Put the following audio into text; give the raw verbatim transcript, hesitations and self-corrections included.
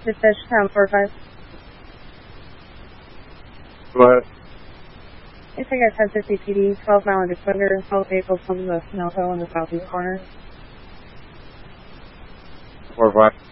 Dispatch Town four five. What? I think I ten fifty P D, twelve mile and Defender, both vehicles from the Snellville in the southeast corner. four five.